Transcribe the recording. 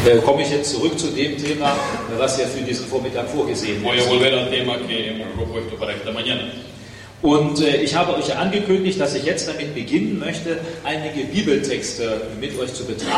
komme ich jetzt zurück zu dem Thema, was wir für diesen Vormittag vorgesehen Voy a haben. volver al tema que hemos propuesto para esta mañana. Und ich habe euch ja angekündigt, dass ich jetzt damit beginnen möchte, einige Bibeltexte mit euch zu betrachten.